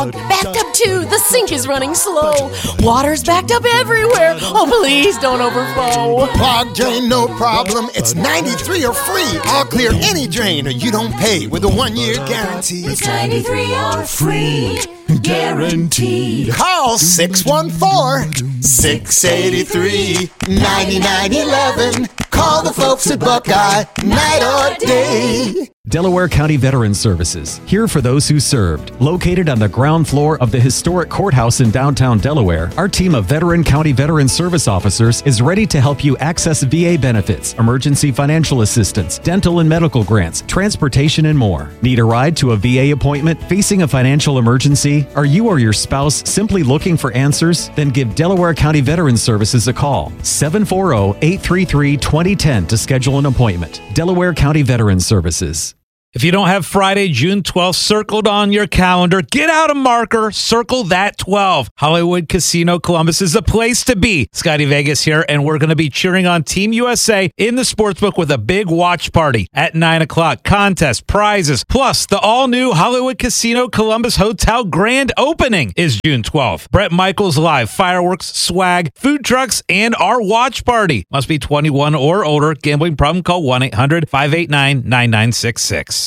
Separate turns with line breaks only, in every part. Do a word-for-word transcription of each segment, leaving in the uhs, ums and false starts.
Backed up too. The sink is running slow. Water's backed up everywhere. Oh, please don't overflow.
Clogged drain, no problem. It's ninety-three or free. I'll clear any drain or you don't pay with a one-year guarantee.
It's ninety-three or free. Guaranteed.
Call six one four, six eight three, nine nine one one. Call the folks at Buckeye, night or day.
Delaware County Veterans Services, here for those who served. Located on the ground floor of the historic courthouse in downtown Delaware, our team of veteran county veteran service officers is ready to help you access V A benefits, emergency financial assistance, dental and medical grants, transportation, and more. Need a ride to a V A appointment? Facing a financial emergency? Are you or your spouse simply looking for answers? Then give Delaware County Veterans Services a call, seven four zero, eight three three, two zero one zero to schedule an appointment. Delaware County Veterans Services.
If you don't have Friday, June twelfth circled on your calendar, get out a marker, circle that twelve. Hollywood Casino Columbus is the place to be. Scotty Vegas here, and we're going to be cheering on Team U S A in the sportsbook with a big watch party at nine o'clock. Contest, prizes, plus the all-new Hollywood Casino Columbus Hotel grand opening is June twelfth. Brett Michaels live, fireworks, swag, food trucks, and our watch party. Must be twenty-one or older. Gambling problem? Call one eight hundred, five eight nine, nine nine six six.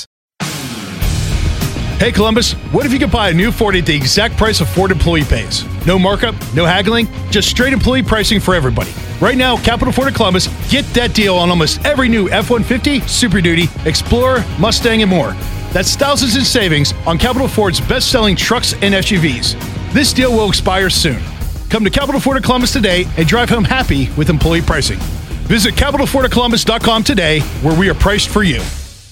Hey Columbus, what if you could buy a new Ford at the exact price a Ford employee pays? No markup, no haggling, just straight employee pricing for everybody. Right now, Capital Ford of Columbus, get that deal on almost every new F one fifty, Super Duty, Explorer, Mustang, and more. That's thousands in savings on Capital Ford's best-selling trucks and S U Vs. This deal will expire soon. Come to Capital Ford of Columbus today and drive home happy with employee pricing. Visit capital ford of columbus dot com today, where we are priced for you.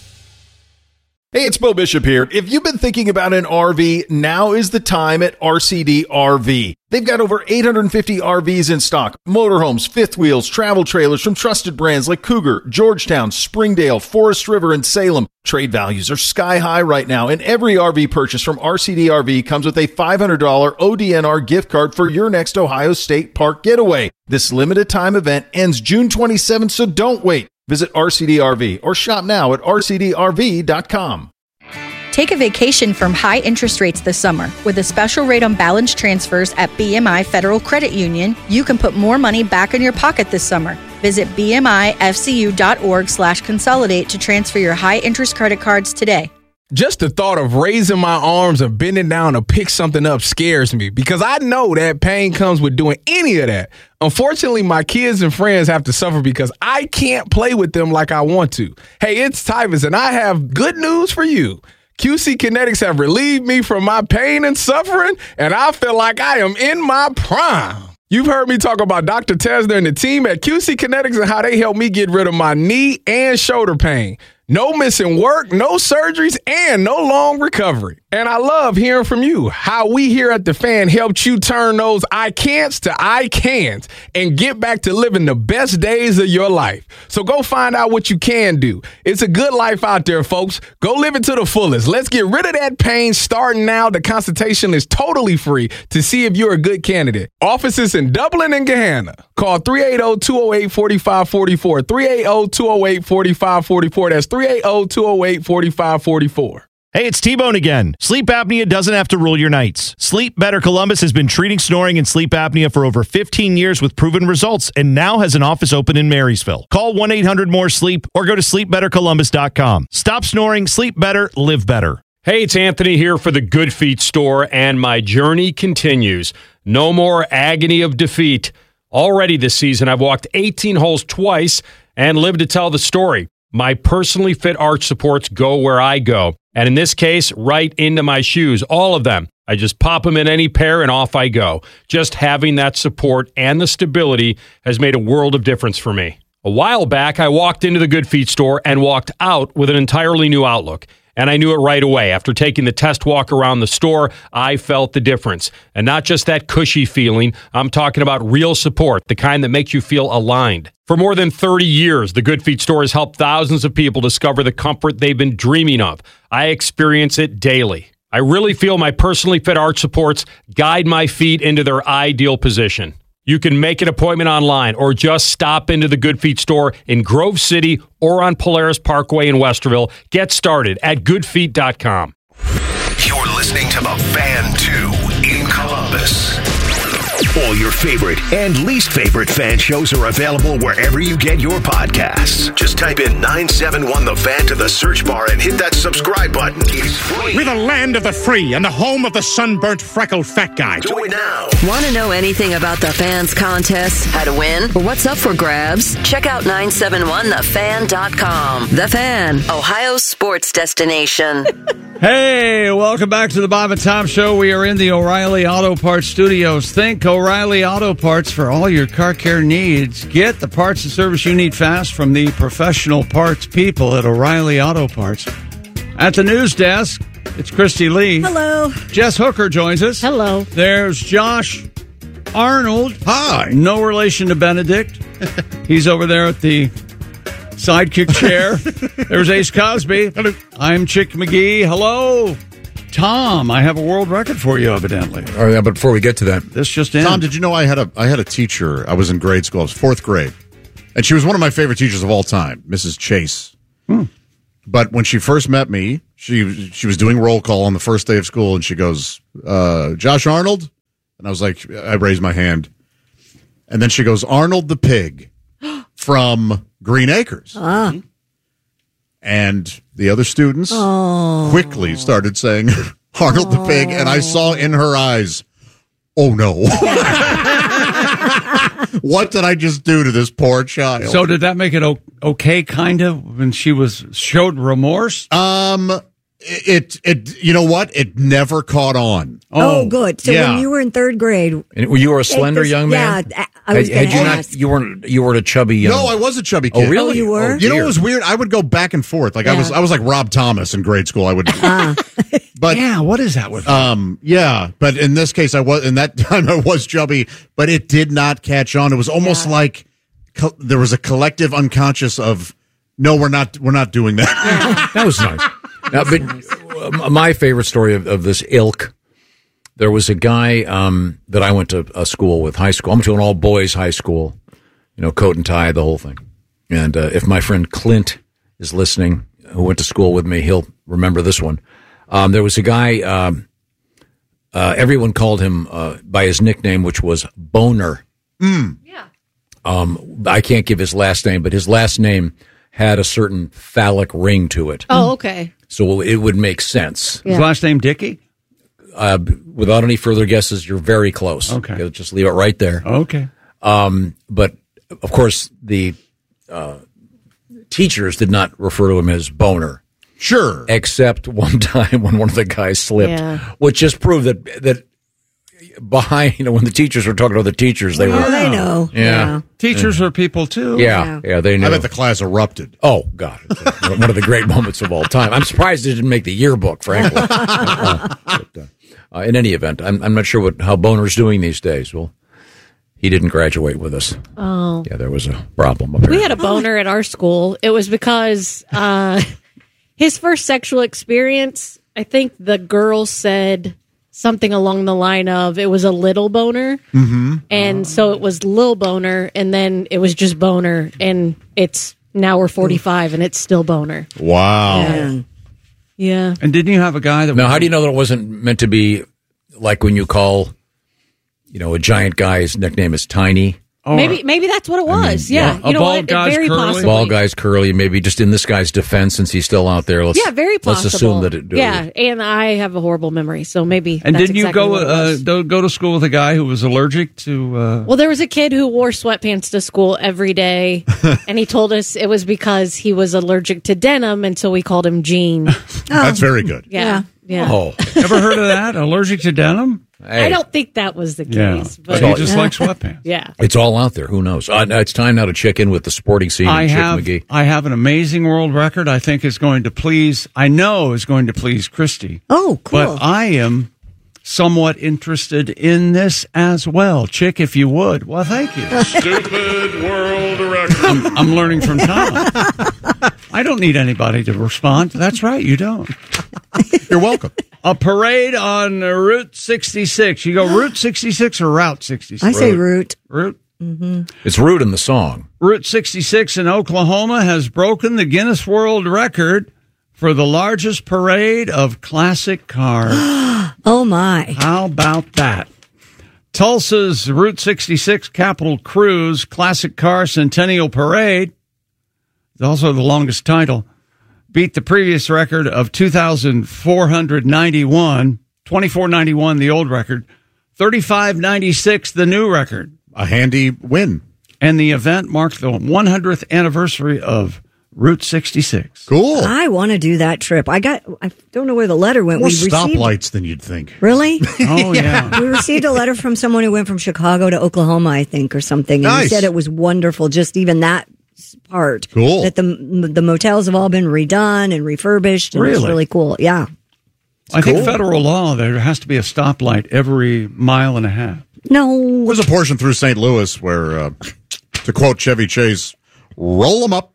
Hey, it's Bo Bishop here. If you've been thinking about an R V, now is the time at R C D R V. They've got over eight hundred fifty R Vs in stock. Motorhomes, fifth wheels, travel trailers from trusted brands like Cougar, Georgetown, Springdale, Forest River, and Salem. Trade values are sky high right now, and every R V purchase from R C D R V comes with a five hundred dollars O D N R gift card for your next Ohio State Park getaway. This limited time event ends June twenty-seventh, so don't wait. Visit R C D R V or shop now at R C D R V dot com.
Take a vacation from high interest rates this summer. With a special rate on balance transfers at B M I Federal Credit Union, you can put more money back in your pocket this summer. Visit B M I F C U dot org slash consolidate to transfer your high interest credit cards today.
Just the thought of raising my arms or bending down to pick something up scares me because I know that pain comes with doing any of that. Unfortunately, my kids and friends have to suffer because I can't play with them like I want to. Hey, it's Tyvus, and I have good news for you. Q C Kinetics have relieved me from my pain and suffering, and I feel like I am in my prime. You've heard me talk about Doctor Tesner and the team at Q C Kinetics and how they helped me get rid of my knee and shoulder pain. No missing work, no surgeries, and no long recovery. And I love hearing from you, how we here at The Fan helped you turn those I can'ts to I can'ts and get back to living the best days of your life. So go find out what you can do. It's a good life out there, folks. Go live it to the fullest. Let's get rid of that pain starting now. The consultation is totally free to see if you're a good candidate. Offices in Dublin and Gahanna. Call three eight zero, two zero eight, four five four four, three eight zero, two zero eight, four five four four. That's three eight zero, two zero eight, four five four four.
Hey, it's T-Bone again. Sleep apnea doesn't have to rule your nights. Sleep Better Columbus has been treating snoring and sleep apnea for over fifteen years with proven results and now has an office open in Marysville. Call one eight hundred more sleep or go to sleep better columbus dot com. Stop snoring, sleep better, live better.
Hey, it's Anthony here for the Good Feet store, and my journey continues. No more agony of defeat. Already this season, I've walked eighteen holes twice and lived to tell the story. My personally fit arch supports go where I go. And in this case, right into my shoes, all of them. I just pop them in any pair and off I go. Just having that support and the stability has made a world of difference for me. A while back, I walked into the Good Feet store and walked out with an entirely new outlook. And I knew it right away. After taking the test walk around the store, I felt the difference. And not just that cushy feeling, I'm talking about real support, the kind that makes you feel aligned. For more than thirty years, the Good Feet store has helped thousands of people discover the comfort they've been dreaming of. I experience it daily. I really feel my personally fit arch supports guide my feet into their ideal position. You can make an appointment online or just stop into the Good Feet store in Grove City or on Polaris Parkway in Westerville. Get started at good feet dot com.
You're listening listening to The Fan two in Columbus. All your favorite and least favorite fan shows are available wherever you get your podcasts. Just type in nine seven one The Fan to the search bar and hit that subscribe button. It's free.
We're the land of the free and the home of the sunburnt, freckled fat guy.
Do it now.
Want to know anything about the Fan's contests, how to win, or what's up for grabs? Check out nine seven one the fan dot com. The Fan, Ohio's sports destination.
Hey, welcome back to the Bob and Tom Show. We are in the O'Reilly Auto Parts Studios. Think O'Reilly Auto Parts for all your car care needs. Get the parts and service you need fast from the professional parts people at O'Reilly Auto Parts. At the news desk, it's Christy Lee.
Hello.
Jess Hooker joins us.
Hello.
There's Josh Arnold. Hi. No relation to Benedict. He's over there at the sidekick chair. There's Ace Cosby. Hello. I'm Chick McGee. Hello. Tom, I have a world record for you, evidently.
Oh, yeah, but before we get to that,
this just in.
Tom, did you know I had a I had a teacher? I was in grade school. I was fourth grade, and she was one of my favorite teachers of all time, Missus Chase.
Hmm.
But when she first met me, she she was doing roll call on the first day of school, and she goes, uh, "Josh Arnold," and I was like, I raised my hand, and then she goes, "Arnold the pig from Green Acres."
Ah.
And the other students
Oh.
quickly started saying, Arnold the pig, and I saw in her eyes, oh no. What did I just do to this poor child?
So did that make it o- okay, kind of, when she was showed remorse?
Um, it, it, you know what? It never caught on.
Oh, good. So
yeah.
when you were in third grade,
And were you a slender
this-
young man?
Yeah, I was
Had-
going
had
to
you
ask.
not- you weren't you weren't a chubby young. No, I was a chubby kid.
Oh, really? Oh, you were?
you know,
dear.
it was weird. I would go back and forth. Like I was,
Yeah.
I was like Rob Thomas in grade school. I would, but
yeah, what is that with?
Um, yeah, but in this case, I was in that time I was chubby, but it did not catch on. It was almost like co- there was a collective unconscious of, no, we're not, we're not doing that.
That was nice. Now, but uh, my favorite story of, of this ilk, there was a guy um, that I went to a school with, high school. I went to an all-boys high school, you know, coat and tie, the whole thing. And uh, if my friend Clint is listening, who went to school with me, he'll remember this one. Um, there was a guy, um, uh, everyone called him uh, by his nickname, which was Boner.
Mm.
Um, I can't give his last name, but his last name had a certain phallic ring to it.
Oh, okay.
So it would make sense.
His last name Dickey?
Uh, without any further guesses, you're very close.
Okay.
Just leave it right there.
Okay.
Um, but, of course, the uh, teachers did not refer to him as Boner.
Sure.
Except one time when one of the guys slipped,
Yeah.
which just proved that that behind, you know, when the teachers were talking to other teachers, they
Well,
were.
they know.
Yeah.
Teachers are people, too.
Yeah, yeah, they knew.
I bet the class erupted.
Oh, God. It's one of the great moments of all time. I'm surprised it didn't make the yearbook, frankly. uh, but, uh, uh, in any event, I'm, I'm not sure what how Boner's doing these days. Well, he didn't graduate with us.
Oh.
Yeah, there was a problem. Apparently.
We had a boner at our school. It was because uh, his first sexual experience, I think the girl said something along the line of it was a little boner.
Mm-hmm.
And so it was Lil Boner, and then it was just Boner, and it's now we're forty-five, and it's still Boner.
Wow.
Yeah. Yeah.
And didn't you have a guy that
Now, how do you know that it wasn't meant to be like when you call, you know, a giant guy, his nickname is Tiny?
Maybe maybe that's what it was. yeah.
yeah.
You know what? Very possibly.
Ball guy's curly, maybe just in this guy's defense, since he's still out there. Let's,
yeah, very possible.
Let's assume that it.
Yeah, and I have a horrible memory, so maybe.
And
that's
didn't you
exactly
go
what it
uh,
was.
do- go to school with a guy who was allergic to? Uh...
Well, there was a kid who wore sweatpants to school every day, and he told us it was because he was allergic to denim, and so we called him Gene.
That's very good.
Yeah, yeah.
Oh,
ever heard of that? Allergic to denim?
I don't think that was the
Yeah,
case,
but
but
he just likes sweatpants.
Yeah.
It's all out there. Who knows? Uh, it's time now to check in with the sporting scene.
I
and Chick
have
McGee.
I have an amazing world record. I think is going to please. I know is going to please Christy.
Oh, cool.
But I am somewhat interested in this as well, Chick. If you would, well, thank you.
Stupid world record.
I'm, I'm learning from Tom. I don't need anybody to respond. That's right, you don't.
You're welcome.
A parade on Route sixty-six. You go Route sixty-six or Route sixty-six?
I say route.
Route.
Mm-hmm.
It's rude in the song.
Route sixty-six in Oklahoma has broken the Guinness World Record for the largest parade of classic cars.
Oh, my.
How about that? Tulsa's Route sixty-six Capitol Cruise Classic Car Centennial Parade, also the longest title, beat the previous record of two thousand four hundred ninety-one, twenty-four ninety-one, the old record, thirty-five ninety-six, the new record.
A handy win.
And the event marked the one hundredth anniversary of Route sixty-six.
Cool.
I want to do that trip. I got, I don't know where the letter went.
More
we received,
stoplights than you'd think.
Really?
Oh, yeah.
We received a letter from someone who went from Chicago to Oklahoma, I think, or something. And
Nice.
he said it was wonderful, just even that part.
Cool.
That the the motels have all been redone and refurbished. And It's
Really?
really cool. Yeah.
I
cool.
think federal law, there has to be a stoplight every mile and a half.
No.
There's a portion through Saint Louis where, uh, to quote Chevy Chase, roll them up.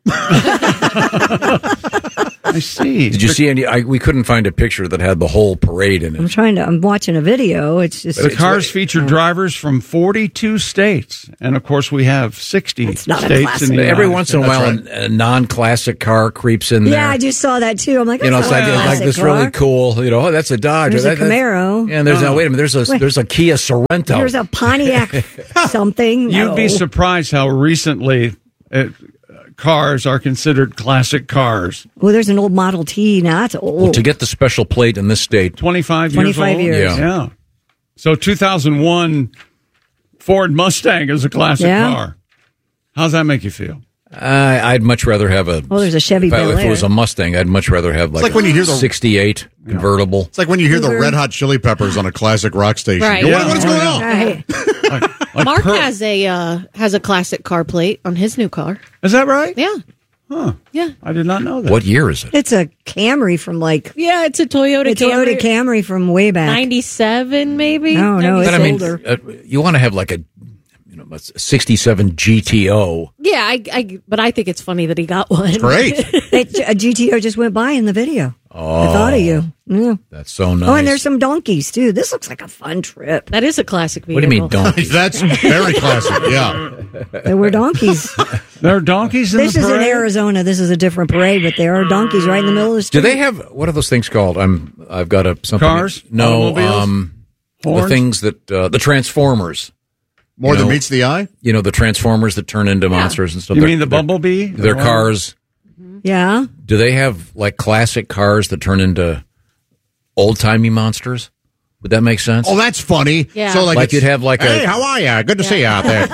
I see.
Did you see any? I, we couldn't find a picture that had the whole parade in
I'm
it.
trying to, I'm watching a video. It's just.
The cars feature drivers from forty-two states. And, of course, we have sixty
not a
states
classic
in the
Every
United
once in a
States.
while, a, a non-classic car creeps in there.
Yeah, I just saw that too. I'm like,
You know,
that's
it's like,
not a
it's like
classic
this
car.
really cool. You know, oh, that's a Dodge.
There's
or
a
that, that's-
Camaro.
Yeah, and there's
Oh.
no wait a minute. There's a there's a Kia Sorento.
There's a Pontiac something.
You'd
No.
be surprised how recently it, cars are considered classic cars.
Well, there's an old Model T. Now that's old.
Well, to get the special plate in this state,
twenty-five,
twenty-five
years old?
years.
Yeah.
Yeah. So two thousand one Ford Mustang is a classic
Yeah.
car. How's that make you feel?
I, I'd much rather have a.
Well, there's a Chevy
If, I-
Bel
if it
Air.
was a Mustang, I'd much rather have like,
like when you hear the-
sixty-eight convertible.
It's like when you hear the Red Hot Chili Peppers on a classic rock station.
Right.
You go,
Yeah.
What is going on?
Right.
Mark
per-
has a uh, has a classic car plate on his new car.
Is that right?
Yeah,
Huh.
yeah,
I did not know that.
What year is it?
It's a Camry from like
yeah. It's a Toyota
a Toyota Camry from way back.
ninety-seven, maybe.
No, no, it's
But I mean,
older.
uh, you want to have like a, you know, a sixty-seven G T O.
Yeah, I, I. But I think it's funny that he got one.
Great.
It, a G T O just went by in the video.
Oh,
I thought of you. Yeah.
That's so nice.
Oh, and there's some donkeys too. This looks like a fun trip.
That is a classic vehicle.
What do you mean, don't?
That's very classic. Yeah.
There were donkeys.
There are donkeys in
This
the
is in
parade?
Arizona. This is a different parade, but there are donkeys right in the middle of the street.
Do they have what are those things called? I'm I've got a something.
Cars?
No,
Automobiles?
um, the
Horns?
things that uh, the Transformers.
More
You
than
know,
meets the eye?
You know the Transformers that turn into monsters and stuff.
You
They're-
mean the
they're-
Bumblebee?
Their
Or-
cars.
Yeah.
Do they have like classic cars that turn into old timey monsters? Would that make sense?
Oh, that's funny.
Yeah.
So like,
Like
it's,
you'd have like a-
hey, how are you? Good to see you out there.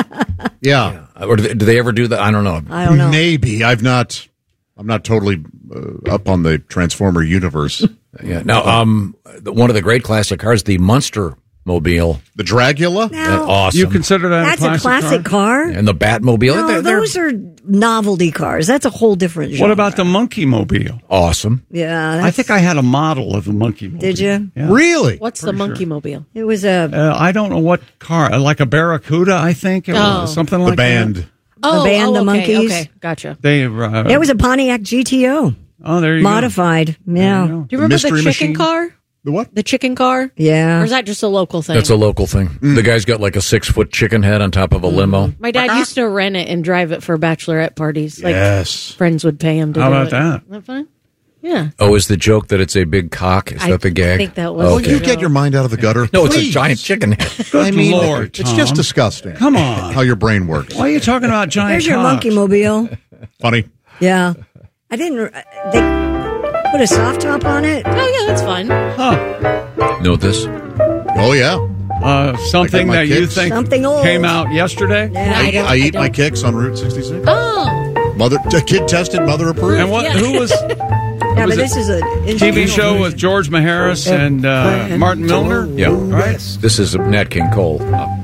Yeah.
Or do they, do they ever do that? I don't know.
I don't know.
Maybe. I've not, I'm not totally uh, up on the Transformer universe.
Yeah. Now, um, the- one of the great classic cars, the Munster Mobile.
The Dragula?
Now,
Awesome.
You consider that
that's
a
a
classic,
classic
car?
car.
and the Batmobile.
No,
They're- they're
those are novelty cars. That's a whole different genre.
What about the Monkey Mobile?
awesome.
Yeah,
I
that's-
think I had a model of the Monkey Mobile.
Did you?
Yeah.
Really?
What's the monkey mobile?
It was a
Uh, I don't know what car, like a Barracuda, I think, it was,
Oh.
something
The
like
band.
that.
Oh,
band,
oh,
the
okay,
Monkeys.
Okay, gotcha.
They, uh,
it was a Pontiac G T O
oh, there you
modified.
go.
Yeah,
There you go.
Do you remember the
Mystery
chicken
Machine?
car?
The what?
The chicken car?
yeah.
Or is that just a local thing?
That's a local thing. The guy's got like a six foot chicken head on top of a limo.
My dad used to rent it and drive it for bachelorette parties. Like
Yes.
friends would pay him to
How
do
about
it.
that?
Isn't that fun? Yeah.
Oh, is the joke that it's a big cock? Is
I
that the gag?
think that was
Will
Okay.
you get your mind out of the gutter?
No, it's a
Please.
giant chicken head.
Good
I mean,
Lord,
it's
Tom.
just disgusting.
Come on.
How your brain works.
Why are you talking about giant
There's your
cocks?
monkey mobile.
Funny.
Yeah, I didn't. They put a soft top on it.
Oh, yeah, that's fun.
Huh.
Know this?
Oh, yeah.
Uh, something
my
that you
kicks.
think
Something old.
came out yesterday?
Yeah.
I,
don't-
I eat
I
my
don't-
kicks on Route sixty-six.
Oh.
Mother, t- kid tested, mother approved.
And what?
Yeah.
Who was
Yeah,
was
but this is a
T V show with George Maharis and uh, Martin Milner?
Yeah.
Right.
This is Nat King Cole.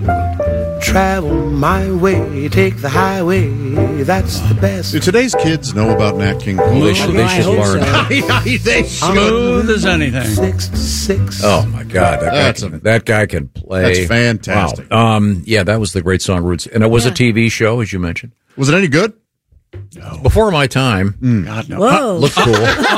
Travel my way, take the highway, that's the best.
Do today's kids know about Nat King Cole?
They should, they
I
should
hope
learn.
so.
they should.
Smooth as anything.
Six, six.
Oh my God, that guy,
That's
can,
a-
that guy can play.
That's fantastic.
Wow. Um, yeah, that was the great song Roots, and it was
Yeah.
a T V show, as you mentioned.
Was it any good?
Before my time.
God, no.
Whoa.
Looked cool.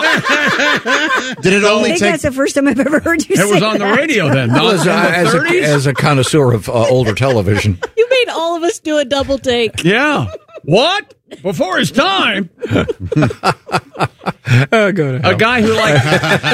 Did it
I
only
think
take?
that's the first time I've ever heard you
It
say
was on the
that.
radio then.
Well,
Not
as,
in
a,
the
as, a,
thirties?
as a connoisseur of uh, older television.
You made all of us do a double take.
Yeah. What? Before his time?
Oh, go to hell.
A guy who like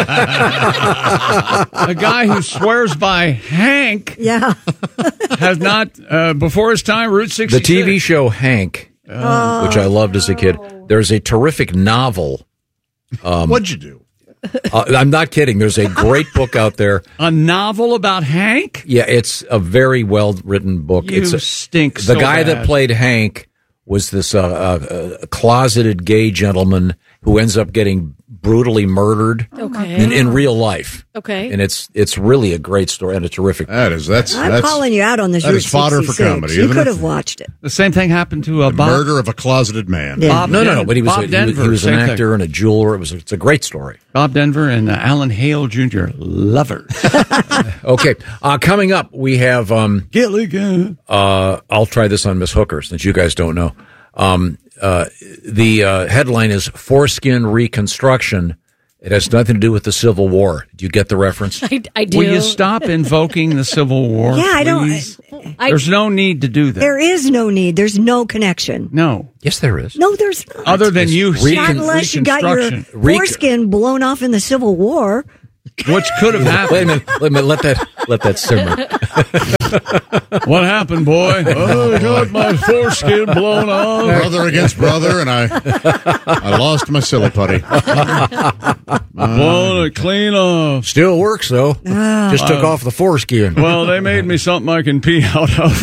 a guy who swears by Hank.
Yeah,
has not uh, before his time. Route sixty-six.
The T V show Hank,
Oh.
which I loved as a kid. There's a terrific novel. Um,
What'd you do?
uh, I'm not kidding. There's a great book out there.
A novel about Hank?
Yeah, it's a very well written book.
You
it's a,
stink
The
so
guy
bad.
that played Hank was this uh, uh, closeted gay gentleman who ends up getting brutally murdered
Okay.
in, in real life.
Okay.
And it's it's really a great story and a terrific.
That is that's
I'm
that's
calling you out on this.
that
Route
is fodder for
sixty-six.
comedy,
You
isn't
could
it?
have watched it.
The same thing happened to a
The
Bob,
murder of a closeted man.
Yeah.
Bob
No, no, no.
Den-
But he was
Bob
a, he was,
Denver.
he was an
same thing.
actor and a jeweler. It was it's a great story.
Bob Denver and uh, Alan Hale Junior Lovers.
Okay, uh, coming up we have um,
Gilligan.
Uh, I'll try this on Miss Hooker since you guys don't know. Um, uh, the uh, headline is Foreskin Reconstruction. It has nothing to do with the Civil War. Do you get the reference?
I, I do.
Will you stop invoking the Civil War?
Yeah, I don't-
please?
I-
There's no need to do that.
There is no need. There's no connection.
No.
Yes, there is.
No, there's not.
Other than
It's
you
recon-
seeing
Not unless you got your
reconstruction.
Rec-
foreskin blown off in the Civil War.
Which could have
Wait a
happened.
minute. Let me let that let that simmer.
What happened, boy? Oh, I got my foreskin blown off.
Brother against brother, and I I lost my silly putty.
Blown it clean off.
Still works though.
Ah.
Just took off the foreskin.
Well, they made me something I can pee out of.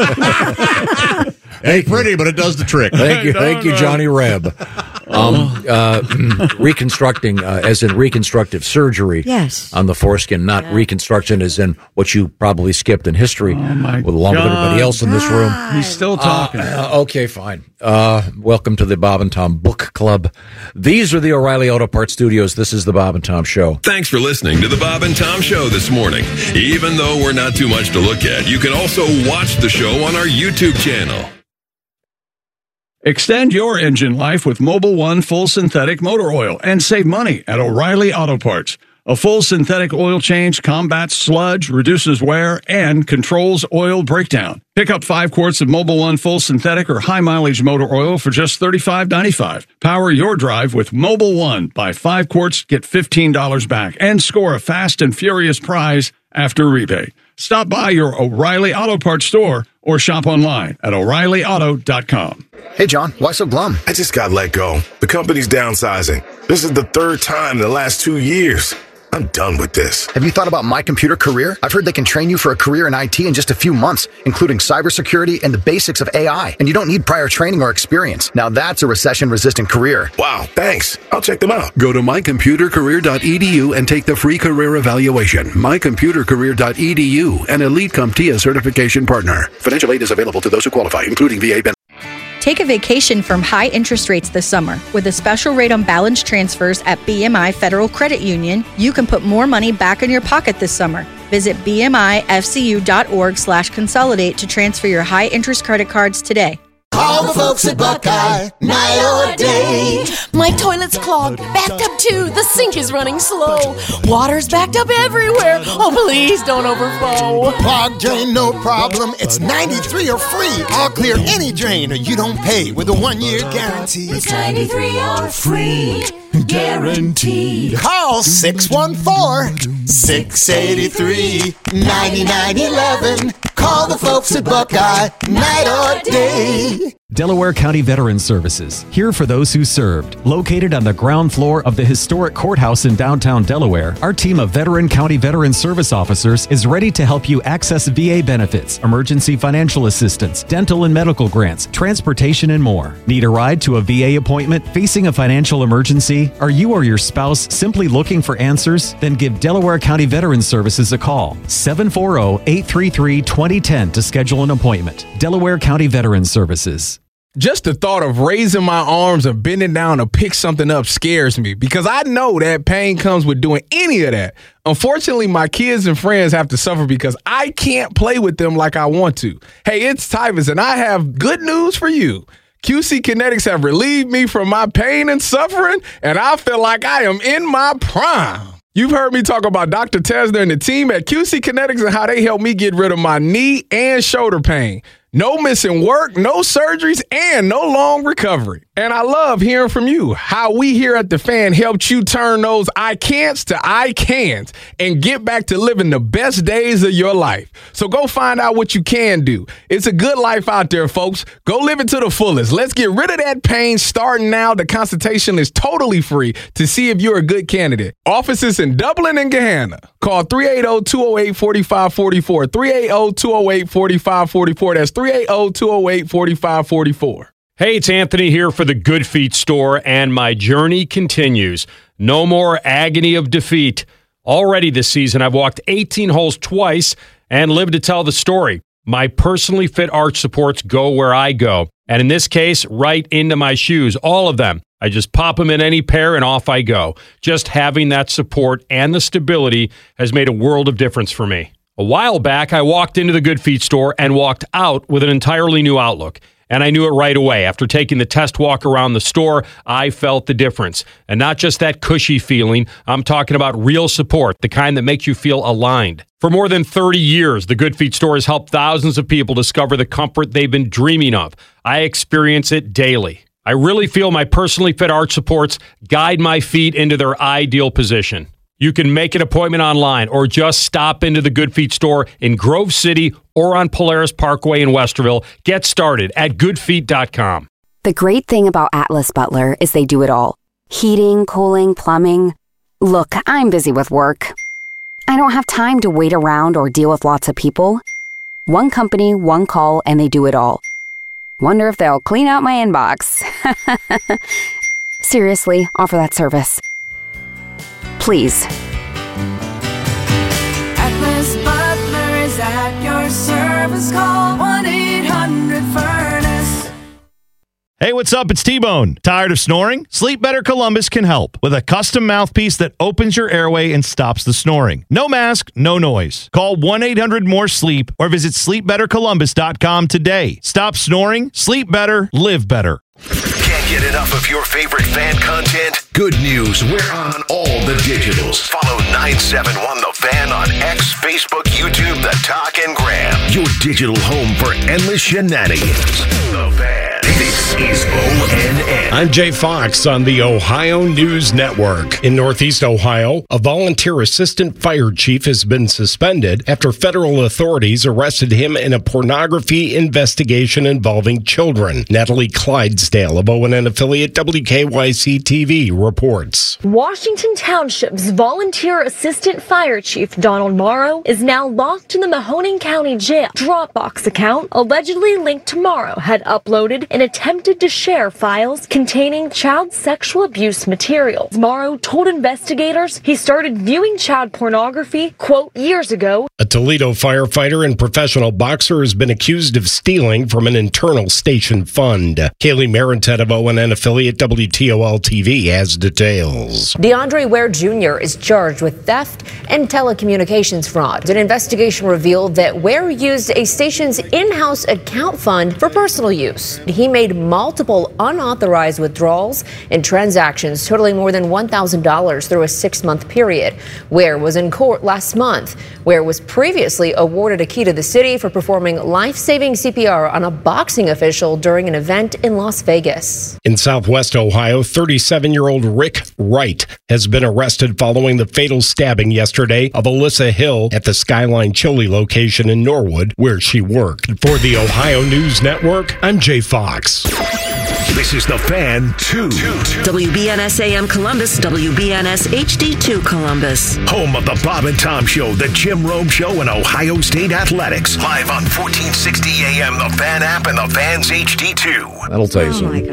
Ain't pretty, but it does the trick.
Thank you, thank you, Johnny Reb. Um, uh, reconstructing, uh, as in reconstructive surgery,
Yes.
on the foreskin, not reconstruction as in what you probably skipped in history, with along with everybody else in this room.
He's still talking.
Uh, uh, okay, fine. Uh, welcome to the Bob and Tom Book Club. These are the O'Reilly Auto Parts Studios. This is the Bob and Tom Show.
Thanks for listening to the Bob and Tom Show this morning. Even though we're not too much to look at, you can also watch the show on our YouTube channel.
Extend your engine life with Mobile One full synthetic motor oil and save money at O'Reilly Auto Parts. A full synthetic oil change combats sludge, reduces wear, and controls oil breakdown. Pick up five quarts of Mobile One full synthetic or high mileage motor oil for just thirty-five ninety-five. Power your drive with Mobile One. Buy five quarts, get fifteen dollars back, and score a fast and furious prize after rebate. Stop by your O'Reilly Auto Parts store or shop online at O'Reilly Auto dot com.
Hey, John, why so glum? I just got let go. The company's downsizing. This is the third time in the last two years. I'm done with this.
Have you thought about My Computer Career? I've heard they can train you for a career in I T in just a few months, including cybersecurity and the basics of A I. And you don't need prior training or experience. Now that's a recession-resistant career.
Wow, thanks. I'll check them out.
Go to my computer career dot e d u and take the free career evaluation. my computer career dot e d u, an Elite CompTIA certification partner. Financial aid is available to those who qualify, including V A benefits.
Take a vacation from high interest rates this summer. With a special rate on balance transfers at B M I Federal Credit Union, you can put more money back in your pocket this summer. Visit b m i f c u dot org slash consolidate to transfer your high interest credit cards today.
Call the folks at Buckeye, night or day.
My toilet's clogged, bathtub too, the sink is running slow. Water's backed up everywhere. Oh, please don't overflow.
Clogged drain, no problem. It's ninety-three or free. I'll clear any drain or you don't pay with a one-year guarantee.
It's ninety-three or free. Guaranteed.
Call six one four, six eight three, nine nine one one. Call the folks at Buckeye, night or day.
Delaware County Veterans Services, here for those who served. Located on the ground floor of the historic courthouse in downtown Delaware, our team of Veteran County Veterans Service officers is ready to help you access V A benefits, emergency financial assistance, dental and medical grants, transportation, and more. Need a ride to a V A appointment? Facing a financial emergency? Are you or your spouse simply looking for answers? Then give Delaware County Veterans Services a call. seven four zero, eight three three, two zero one zero to schedule an appointment. Delaware County Veterans Services.
Just the thought of raising my arms and bending down to pick something up scares me because I know that pain comes with doing any of that. Unfortunately, my kids and friends have to suffer because I can't play with them like I want to. Hey, it's Tyvus, and I have good news for you. Q C Kinetics have relieved me from my pain and suffering, and I feel like I am in my prime. You've heard me talk about Doctor Tesner and the team at Q C Kinetics and how they helped me get rid of my knee and shoulder pain. No missing work, no surgeries, and no long recovery. And I love hearing from you. How we here at The Fan helped you turn those I can'ts to I can'ts and get back to living the best days of your life. So go find out what you can do. It's a good life out there, folks. Go live it to the fullest. Let's get rid of that pain starting now. The consultation is totally free to see if you're a good candidate. Offices in Dublin and Gahanna. Call three eight zero, two zero eight, four five four four. three eight zero, two zero eight, four five four four. That's three eight zero, two zero eight, four five four four.
Hey, it's Anthony here for the Good Feet store, and my journey continues. No more agony of defeat. Already this season, I've walked eighteen holes twice and lived to tell the story. My personally fit arch supports go where I go, and in this case, right into my shoes, all of them. I just pop them in any pair and off I go. Just having that support and the stability has made a world of difference for me. A while back, I walked into the Good Feet store and walked out with an entirely new outlook. And I knew it right away. After taking the test walk around the store, I felt the difference. And not just that cushy feeling, I'm talking about real support, the kind that makes you feel aligned. For more than thirty years, the Good Feet store has helped thousands of people discover the comfort they've been dreaming of. I experience it daily. I really feel my personally fit arch supports guide my feet into their ideal position. You can make an appointment online or just stop into the Good Feet store in Grove City or on Polaris Parkway in Westerville. Get started at good feet dot com.
The great thing about Atlas Butler is they do it all. Heating, cooling, plumbing. Look, I'm busy with work. I don't have time to wait around or deal with lots of people. One company, one call, and they do it all. Wonder if they'll clean out my inbox. Seriously, offer that service. Please.
Atlas Butler is at your service. Call one eight hundred furnace.
Hey, what's up? It's T-Bone. Tired of snoring? Sleep Better Columbus can help with a custom mouthpiece that opens your airway and stops the snoring. No mask, no noise. Call one eight hundred more sleep or visit sleep better columbus dot com today. Stop snoring, sleep better, live better.
Can't get enough of your favorite fan content? Good news, we're on all the digitals. Follow nine seven one The Fan on X, Facebook, YouTube, The Talk, and Gram. Your digital home for endless shenanigans. The Fan. This is O N N.
I'm Jay Fox on the Ohio News Network. In Northeast Ohio, a volunteer assistant fire chief has been suspended after federal authorities arrested him in a pornography investigation involving children. Natalie Clydesdale of O N N affiliate W K Y C T V reports.
Washington Township's volunteer assistant fire chief Donald Morrow is now locked in the Mahoning County Jail. Dropbox account allegedly linked to Morrow had uploaded and attempted to share files containing child sexual abuse materials. Morrow told investigators he started viewing child pornography, quote, years ago.
A Toledo firefighter and professional boxer has been accused of stealing from an internal station fund. Kaylee Marentet of O N N affiliate W T O L T V has details.
DeAndre Ware Junior is charged with theft and telecommunications fraud. An investigation revealed that Ware used a station's in-house account fund for personal use. He made multiple unauthorized withdrawals and transactions totaling more than one thousand dollars through a six-month period. Ware was in court last month. Ware was previously awarded a key to the city for performing life-saving C P R on a boxing official during an event in Las Vegas.
In Southwest Ohio, thirty-seven-year-old Rick Wright has been arrested following the fatal stabbing yesterday of Alyssa Hill at the Skyline Chili location in Norwood, where she worked. For the Ohio News Network, I'm Jay Fox.
This is The Fan two.
W B N S A M Columbus, W B N S H D two Columbus.
Home of the Bob and Tom Show, the Jim Rome Show, and Ohio State Athletics. Live on fourteen sixty A M, the Fan app, and the Fan's H D two.
That'll tell you
Oh, my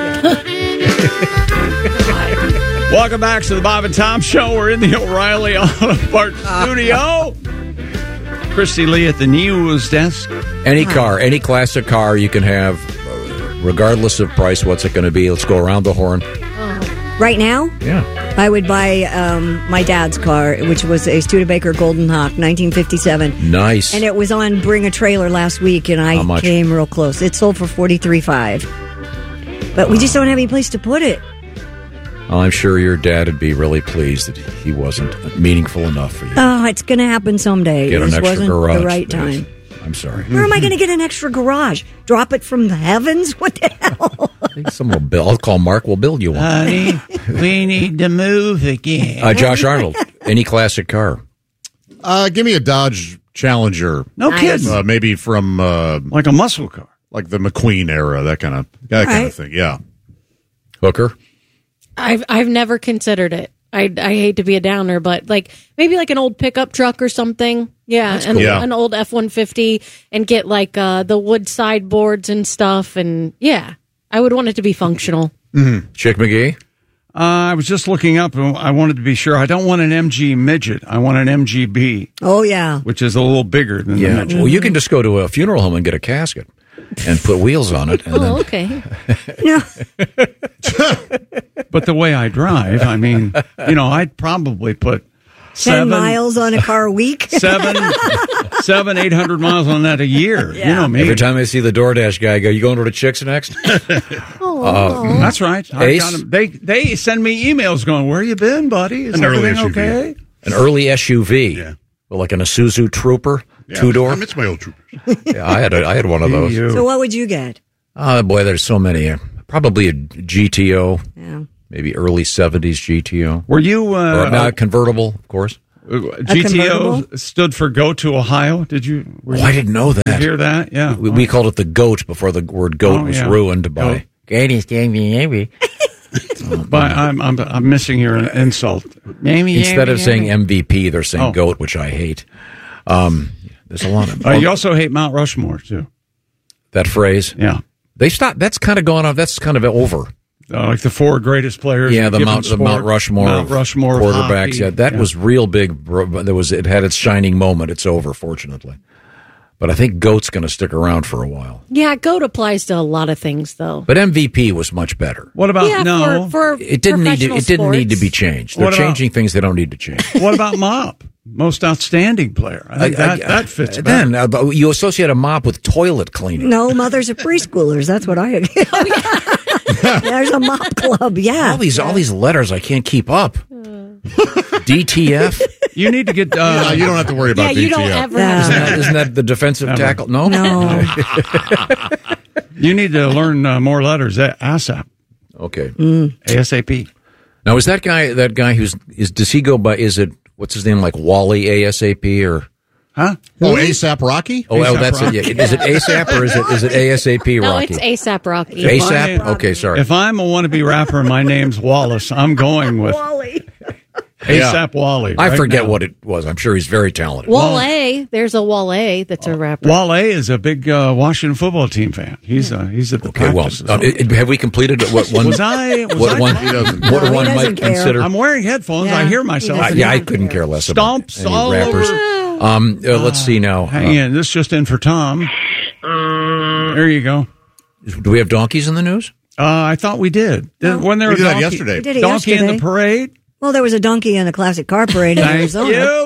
something.
Welcome back to the Bob and Tom Show. We're in the O'Reilly Auto Parts studio. Christy Lee at the news desk.
Any car, any classic car you can have, uh, regardless of price, what's it going to be? Let's go around the horn.
Right now?
Yeah.
I would buy um, my dad's car, which was a Studebaker Golden Hawk, nineteen fifty-seven.
Nice.
And it was on Bring a Trailer last week, and I
How much?
came real close. It sold for forty-three thousand five hundred. But we just don't have any place to put it.
I'm sure your dad would be really pleased that he wasn't meaningful enough for you.
Oh, it's going to happen someday.
Get
It
an
just
extra
wasn't
garage
the right
space.
time.
I'm sorry.
Where am I going to get an extra garage? Drop it from the heavens? What the hell?
Some will build. I'll call Mark. We'll build you one.
Honey, we need to move again.
Uh, Josh Arnold, any classic car?
Uh, give me a Dodge Challenger.
No kidding.
Uh, maybe from uh,
like a muscle car,
like the McQueen era, that kind of that kind
Right.
of thing. Yeah.
Hooker.
I've I've never considered it. I I hate to be a downer, but like maybe like an old pickup truck or something. Yeah,
That's
an,
cool. Yeah.
an old F one fifty and get like uh, the wood sideboards and stuff. And yeah, I would want it to be functional.
Mm-hmm. Chick McGee.
Uh, I was just looking up. and I wanted to be sure. I don't want an M G midget. I want an M G B,
Oh, yeah.
which is a little bigger than the
Yeah.
midget.
Well, you can just go to a funeral home and get a casket and put wheels on it. And
Oh,
then,
okay.
But the way I drive, I mean, you know, I'd probably put
Ten
seven
miles on a car a week.
seven, seven, eight hundred miles on that a year. You know me.
every time I see the DoorDash guy, I go, "You going to the Chicks next?" Uh,
That's right. I
Ace?
got 'em. They they send me emails going, "Where you been, buddy? Is
An early
everything
S U V.
okay?"
An early S U V, yeah. Well, like an Isuzu Trooper, two door.
It's my old Trooper.
Yeah, I had a, I had one of those.
So what would you get?
Oh boy, there's so many. Uh, Probably a G T O.
Yeah.
Maybe early seventies G T O.
Were you uh,
or, no, convertible, of course?
G T O stood for Go to Ohio. Did you? were
Oh,
you-
I didn't know that.
Did you hear that? Yeah.
We, we called it the goat before the word goat
Oh,
was
yeah.
ruined by.
Goat. But I'm I'm I'm missing your insult.
Instead of saying M V P, they're saying
Oh.
goat, which I hate. Um, there's a lot of
Uh, you also hate Mount Rushmore too.
that phrase.
Yeah,
they stopped. That's kind of gone off. That's kind of over.
Uh, like the four greatest players.
Yeah,
in
the
given
Mount, the
sport.
Mount Rushmore,
Mount
of
Rushmore of
quarterbacks.
hockey.
Yeah, that was real big. bro- There was it had its shining moment. It's over, fortunately. But I think GOAT's going to stick around for a while.
Yeah, GOAT applies to a lot of things, though.
But M V P was much better.
What about
yeah,
no?
For, for
It didn't need to.
professional
It didn't need to
sports.
be changed. They're
What about-
changing things they don't need to change.
What about Mop? Most outstanding player. I think
I- I-
that, that fits.
Then
better.
uh, you associate a mop with toilet cleaning.
No, mothers of preschoolers. That's what I. There's a mop club. Yeah.
All these all these letters, I can't keep up. D T F.
You need to get. Uh,
No, you don't have to worry about
Yeah, you
D T F.
don't ever.
Isn't that, isn't that the defensive
Ever.
tackle? No.
No.
You need to learn uh, more letters. A- ASAP.
Okay.
ASAP.
Now is that guy that guy who's is does he go by? Is it what's his name like Wally ASAP or?
Huh?
Oh, ASAP Rocky?
Oh, well,
A$AP
that's
Rocky.
it. Yeah. Is it ASAP or is it is it ASAP
No,
Rocky?
it's ASAP Rocky.
ASAP.
I-
Okay, sorry.
If I'm a wannabe rapper and my name's Wallace, I'm going with
Wally.
ASAP Wally.
I
right
forget
now.
what it was. I'm sure he's very talented.
Wale. There's a Wale that's a rapper.
Wale is a big uh, Washington football team fan. He's uh, he's at the
Okay, well,
practices.
uh, it- have we completed what one?
was I? Was
what
I
one?
He doesn't.
What
No, he
one
doesn't
might
care.
consider?
I'm wearing headphones.
Yeah,
I hear
he
myself.
doesn't.
Uh, yeah, I
Yeah.
couldn't care less about
Stomps
any
all
rappers.
over.
Um, uh, let's see now.
Hang
Uh,
in. This just in for Tom. There you go.
do we have donkeys in the news?
Uh, I thought we did. Did- Wasn't there
We
a
did that
donkey,
yesterday.
We did it
donkey in the
yesterday.
parade?
Well, there was a donkey in the classic car parade in
Thank
Arizona.
you.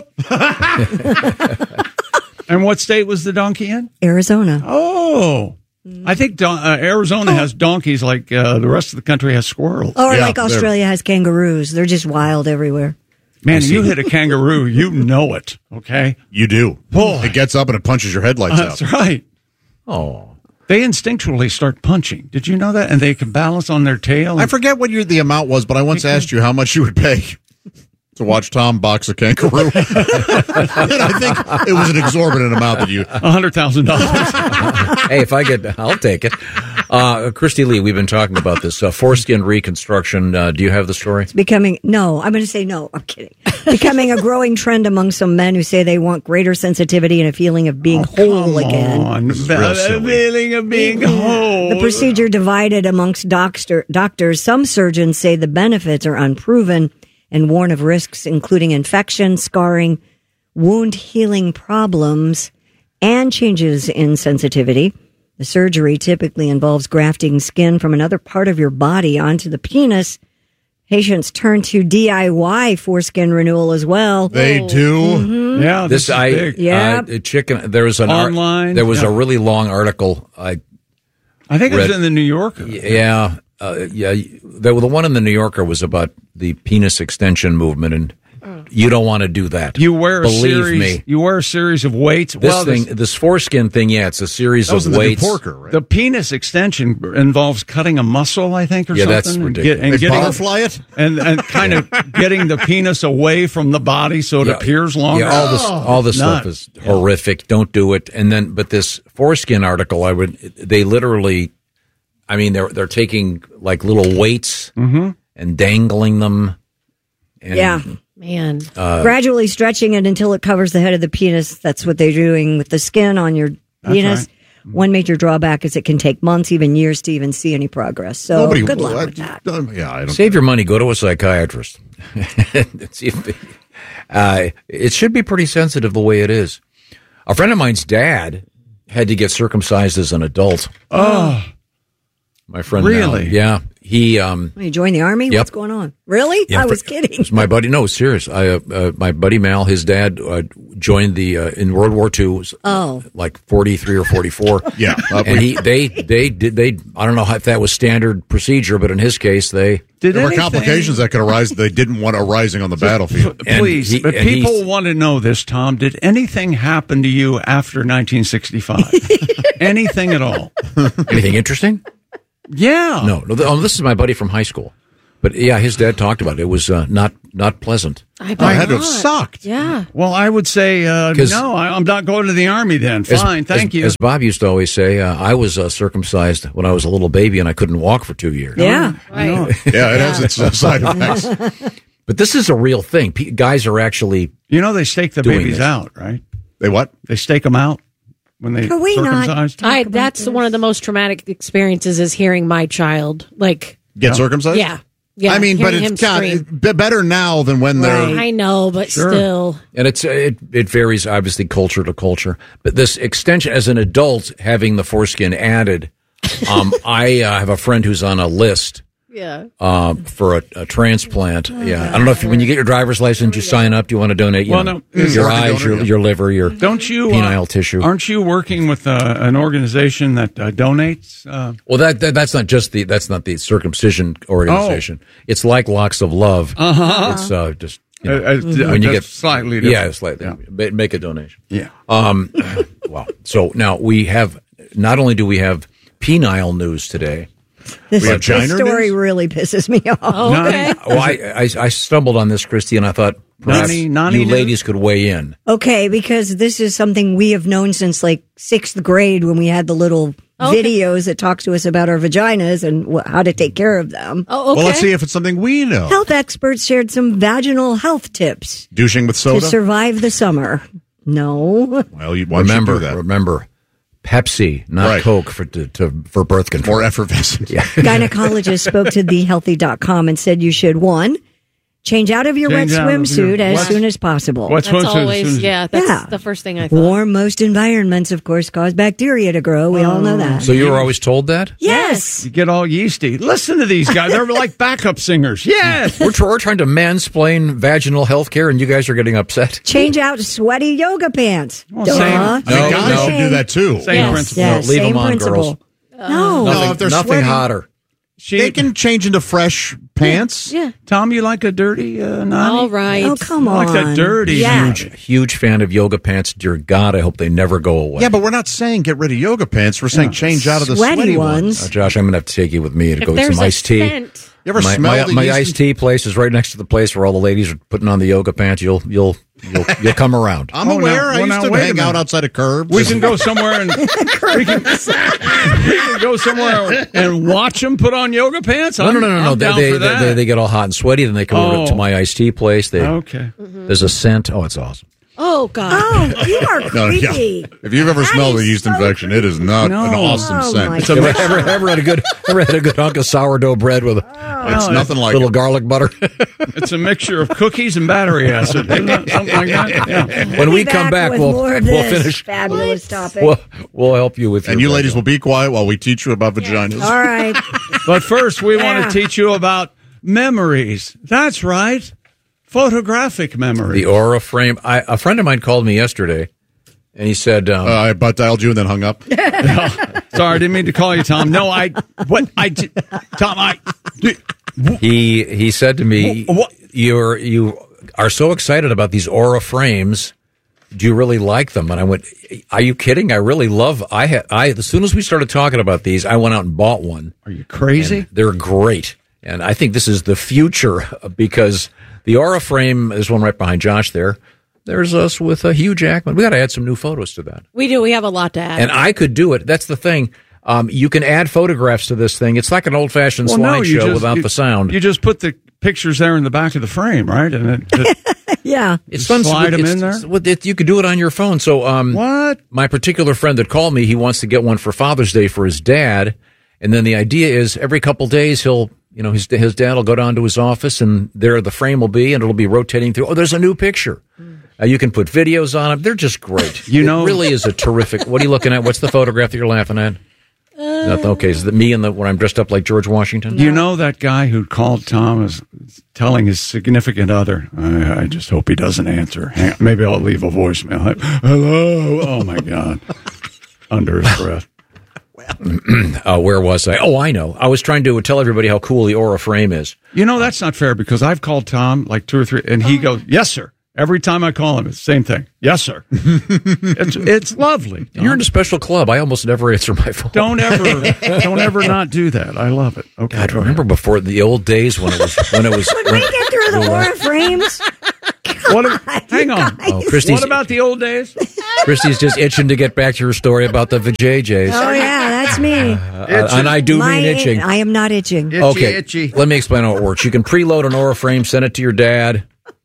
And what state was the donkey in?
Arizona.
Oh, I think don- uh, Arizona has donkeys like uh, the rest of the country has squirrels.
Or
Yeah,
like
they're-
Australia has kangaroos. They're just wild everywhere.
Man, you hit a kangaroo, you know it. Okay,
You do.
Boy.
It gets up and it punches your headlights
that's
out.
right.
Oh,
They instinctually start punching. Did you know that? And they can balance on their tail.
I forget what your, the amount was, but I once asked you how much you would pay to watch Tom box a kangaroo. And I think it was an exorbitant amount that you.
A hundred thousand dollars.
hey, if I get, I'll take it. Uh, Christy Lee, we've been talking about this uh, foreskin reconstruction. Uh, do you have the story?
It's becoming, no, I'm going to say no. I'm kidding. Becoming a growing trend among some men who say they want greater sensitivity and a feeling of being whole again.
On.
This is real
The
silly.
feeling of being whole.
The procedure divided amongst doctor, doctors. Some surgeons say the benefits are unproven and warn of risks, including infection, scarring, wound healing problems, and changes in sensitivity. The surgery typically involves grafting skin from another part of your body onto the penis. Patients turn to D I Y foreskin renewal as well.
They do.
Mhm.
Yeah,
This,
this, is
I,
big.
Yeah.
uh, chicken. There was an ar-
Online,
there was
yeah.
a really long article. I
I think it was
read-
in the New Yorker.
yeah, uh, yeah. The, the one in the New Yorker was about the penis extension movement, and You don't want to do that.
You wear a
Believe
series.
me.
You wear a series of weights.
This
well,
thing,
this,
this foreskin thing, yeah, it's a series of weights.
The penis extension involves cutting a muscle, I think, or
Yeah,
something.
that's
and
ridiculous.
and
They
getting,
butterfly it?
and and kind of getting the penis away from the body so it
Yeah,
appears longer.
Yeah, all this, all this stuff
Nuts.
is horrific. Don't do it. And then, but this foreskin article, I would, they literally, I mean, they're they're taking like little weights
Mhm.
and dangling them. And,
Yeah.
Man.
Uh,
Gradually stretching it until it covers the head of the penis. That's what they're doing with the skin on your
That's
penis.
right.
One major drawback is it can take months, even years, to even see any progress. So
Nobody-
good luck
well,
with that.
Yeah, I don't.
Save your money. Go to a psychiatrist. See if they- uh, it should be pretty sensitive the way it is. A friend of mine's dad had to get circumcised as an adult.
Oh,
My friend,
Really?
Mel. Yeah, he. Um,
You join the army?
Yep.
What's going on? Really?
Yeah,
I
for-
was kidding.
it was my buddy. No, serious. I, uh, uh, my buddy Mal, his dad uh, joined the uh, in World War Two. Was,
Oh.
like forty-three or forty-four.
Yeah, uh,
and he they they did they. I don't know if that was standard procedure, but in his case, they
Did
there were
anything-
complications that could arise. They didn't want arising on the battlefield.
Please,
he-
but
and
people
he's-
want to know this, Tom. Did anything happen to you after nineteen sixty-five? Anything at all?
Anything interesting?
Yeah.
No, no. th- Oh, this is my buddy from high school. But yeah, his dad talked about it. It was uh, not not pleasant.
I,
bet had to have not.
sucked.
Yeah.
Well, I would say uh,
'Cause-
no. I, I'm not going to the army then.
As-
Fine, thank
as,
you.
As Bob used to always say, uh, I was uh, circumcised when I was a little baby and I couldn't walk for two years.
Yeah.
Right.
Yeah, it has its uh, side effects.
But this is a real thing. P- guys are actually
You know they stake the
doing
babies
this.
out, right?
They what?
They stake them out when they
Can we not
circumcised.
I that's one of the most traumatic experiences is hearing my child like
Get circumcised?
yeah. Yeah.
I mean, but
hearing him
it's God,
scream.
it, be- better now than when they're.
I know, but
Sure.
still.
And it's it it varies obviously culture to culture, but this extension as an adult having the foreskin added, um, I uh, have a friend who's on a list
Yeah.
uh, for a, a transplant. Yeah, I don't know if you, when you get your driver's license, you sign up. Do you want to donate? You
Well,
know,
no.
your
Organ
eyes,
donor,
your
yeah.
your liver, your
Don't you?
penile
uh,
tissue.
Aren't you working with uh, an organization that uh, donates? Uh,
Well, that, that that's not just the that's not the circumcision organization. It's like Locks of Love.
Uh-huh.
It's uh, just you know,
Uh, uh,
when you
that's
get
slightly
yeah,
different.
slightly
Yeah.
Ma- make a donation.
yeah.
Um, well, so now we have not only do we have penile news today.
This,
We have
this
vagina
story
news?
really pisses me off.
Oh, okay.
Well, I, I I stumbled on this, Christy, and I thought perhaps
Nani- Nani
you
news?
ladies could weigh in.
Okay, because this is something we have known since like sixth grade when we had the little
Okay.
videos that talk to us about our vaginas and wh- how to take care of them.
Oh, okay.
Well, let's see if it's something we know.
Health experts shared some vaginal health tips
Douching with
to
soda.
survive the summer. No.
Well, you why don't you
Remember,
do that?
remember, Pepsi, not
Right.
Coke, for to, to for birth control.
More effervescent.
Yeah.
Gynecologist spoke to the healthy dot com and said you should, one, change out of your
Change
wet
out of your-
swimsuit as
What?
soon as possible.
Wet
That's
swimsuit as soon
always
as-
yeah. That's
Yeah.
the first thing I thought.
Warm, most environments, of course, cause bacteria to grow. We all know that.
So you were always told that?
Yes.
You get all yeasty. Listen to these guys. They're like backup singers. Yes.
We're, tr- we're trying to mansplain vaginal health care, and you guys are getting upset.
Change out sweaty yoga pants.
Well,
Duh.
same-
I mean,
No,
guys
no.
should do that too.
Same
Yes.
principle.
Yes,
No, leave
same
them on,
principle.
girls.
No.
No,
Nothing,
if they're
nothing
sweaty-
hotter.
She,
They can change into fresh pants.
Yeah.
Tom, you like a dirty uh, Nani?
All right.
Oh, come
I
on.
like that dirty.
Yeah.
Huge, huge fan of yoga pants. Dear God, I hope they never go away.
Yeah, but we're not saying get rid of yoga pants. We're saying change out of the
Sweaty
sweaty,
ones.
Uh, Josh, I'm going to have to take you with me to
If
go get
there's
some
a
iced tea.
scent,
You ever
my
smell
my,
the
my
yeast
iced tea place is right next to the place where all the ladies are putting on the yoga pants. You'll you'll you'll you'll come around.
I'm
Oh,
aware.
now-
I
well,
used
now,
to
wait a
hang out
minute.
outside of curbs.
We can go somewhere and we can, we can go somewhere and watch them put on yoga pants.
No,
I'm,
no, no, no, no.
I'm
They,
down
they,
for that.
they, they get all hot and sweaty, then they come over
Oh.
to my iced tea place. They,
Okay.
There's a scent. Oh, it's awesome.
oh god.
Oh, you are
No, yeah.
creepy.
If you've ever
That
smelled a
is
yeast
so
infection, it is not
No.
an awesome
Oh,
scent.
my
It's,
God.
Ever, ever, ever had a good ever had a good hunk of sourdough bread with a
it's nothing like
little
it.
garlic butter?
It's a mixture of cookies and battery acid. Isn't it? Something like that. Yeah.
When we
Be
come back,
with
we'll
more of
we'll
this
finish.
fabulous topic.
We'll, we'll help you with
And
your
you ladies
vaginal.
will be quiet while we teach you about vaginas.
All right.
But first, we want
Yeah.
to teach you about memories. That's right. Photographic memories.
The Aura frame. I, a friend of mine called me yesterday, and he said, um,
Uh, I butt dialed you and then hung up.
Sorry, I didn't mean to call you Tom. No, I what I did, Tom. I
he he said to me,
What?
"You're you are so excited about these Aura frames. Do you really like them? And I went, are you kidding? I really love, I had, I, as soon as we started talking about these, I went out and bought one.
Are you crazy?
And they're great. And I think this is the future because the Aura frame, there's one right behind Josh there. There's us with a Hugh Jackman. We got to add some new photos to that.
We do. We have a lot to add.
And I could do it. That's the thing. Um, you can add photographs to this thing. It's like an old-fashioned
Well, no, you
slideshow
just-
without
you-
the sound.
You just put the pictures there in the back of the frame, right? And it, it,
yeah,
It's fun.
slide them
it's,
in there.
it's- well, it- you could do it on your phone. So, um,
what?
My particular friend that called me, he wants to get one for Father's Day for his dad, and then the idea is every couple days he'll, you know, his his dad will go down to his office, and there the frame will be, and it'll be rotating through. Oh, there's a new picture. Uh, you can put videos on them. They're just great.
You know,
it really is a terrific. What are you looking at? What's the photograph that you're laughing at? Nothing. Okay, is it me and the when I'm dressed up like George Washington?
You know that guy who called Tom is telling his significant other, I, I just hope he doesn't answer. Hang on, maybe I'll leave a voicemail. Like, hello. Oh, my God. Under his breath.
uh, where was I? Oh, I know. I was trying to tell everybody how cool the Aura frame is.
You know, that's not fair because I've called Tom like two or three, and he goes, yes, sir. Every time I call him, it's the same thing. Yes, sir. it's, it's lovely. Tom.
You're in a special club. I almost never answer my phone.
Don't ever, don't ever not do that. I love it. Okay.
God, remember before the old days when it was when it was.
When we get through the Aura frames.
What a, hang on.
Oh, Christy's,
what about the old days?
Christy's just itching to get back to her story about the vajayjays.
Oh yeah, that's me.
Uh, and I do
My-
mean itching.
I am not itching.
okay, let me explain how it works. You can preload an Aura frame, send it to your dad.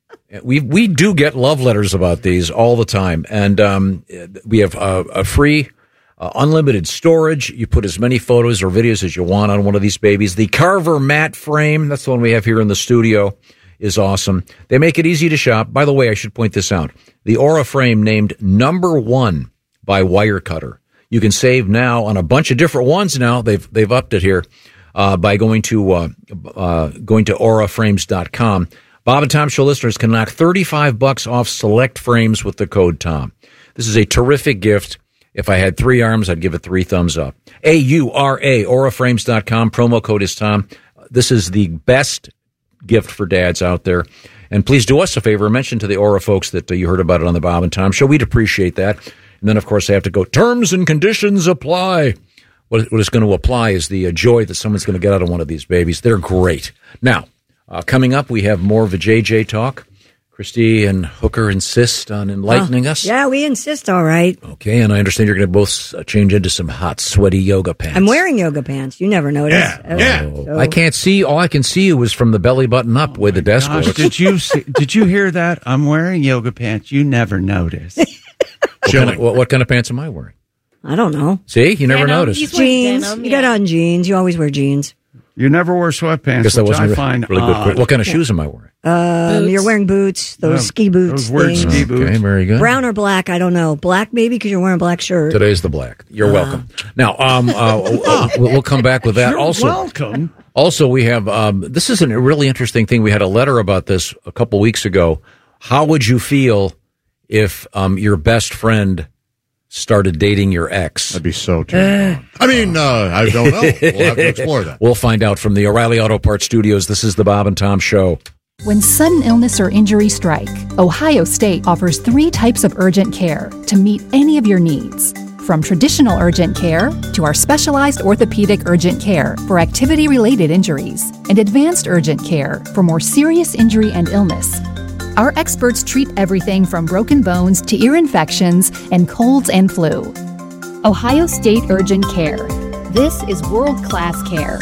We we do get love letters about these all the time, and um, we have a, a free, uh, unlimited storage. You put as many photos or videos as you want on one of these babies. The Carver matte frame, that's the one we have here in the studio, is awesome. They make it easy to shop. By the way, I should point this out. The Aura frame named number one by Wirecutter. You can save now on a bunch of different ones now. They've they've upped it here uh, by going to uh, uh, going to aura frames dot com. Bob and Tom Show listeners can knock thirty-five bucks off select frames with the code Tom. This is a terrific gift. If I had three arms, I'd give it three thumbs up. A U R A, aura frames dot com. Promo code is Tom. This is the best gift for dads out there. And please do us a favor. Mention to the Aura folks that uh, you heard about it on the Bob and Tom Show. We'd appreciate that. And then, of course, I have to go, terms and conditions apply. What, what is going to apply is the uh, joy that someone's going to get out of one of these babies. They're great. Now, Uh, coming up, we have more Vajayjay talk. Christy and Hooker insist on enlightening
Oh,
us.
Yeah, we insist, all right.
Okay, and I understand you're going to both uh, change into some hot, sweaty yoga pants.
I'm wearing yoga pants. You never noticed.
Yeah,
Uh,
Oh,
so-
I can't see. All I can see was from the belly button up where the desk
Gosh,
was.
did you see, did you hear that? I'm wearing yoga pants. You never noticed.
what, kind of, what, what kind of pants am I wearing?
I don't know.
See, you never noticed.
Jeans.
denim,
you got on jeans. You always wear jeans.
You never wear sweatpants,
Guess that
which I
wasn't
find
really good.
odd.
What kind of shoes am I wearing?
Um, you're wearing boots. Those
Yeah,
ski boots.
those weird
things.
ski boots.
Okay, very good.
Brown or black? I don't know. Black maybe because you're wearing a black shirt.
Today's the black. You're
Uh,
welcome. Now, um, uh, we'll, we'll come back with that.
You're
also,
welcome.
Also, we have um, this is a really interesting thing. We had a letter about this a couple weeks ago. How would you feel if um, your best friend started dating your ex?
That'd be so terrible. I mean, uh, I don't know. We'll have to explore that.
We'll find out from the O'Reilly Auto Parts Studios. This is the Bob and Tom Show.
When sudden illness or injury strike, Ohio State offers three types of urgent care to meet any of your needs. From traditional urgent care to our specialized orthopedic urgent care for activity-related injuries and advanced urgent care for more serious injury and illness. Our experts treat everything from broken bones to ear infections and colds and flu. Ohio State Urgent Care. This is world-class care.